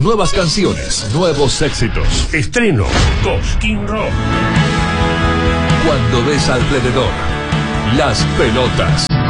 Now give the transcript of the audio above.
Nuevas canciones, nuevos éxitos. Estreno Cosquín Rock. Cuando ves alrededor, las pelotas.